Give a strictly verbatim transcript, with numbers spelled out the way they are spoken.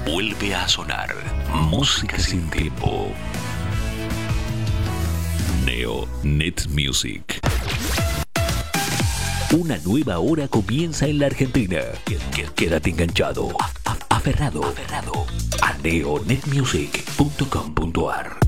Vuelve a sonar música sin tiempo. Neo Net Music. Una nueva hora comienza en la Argentina. Quédate enganchado, aferrado, aferrado a neo net music punto com punto ar.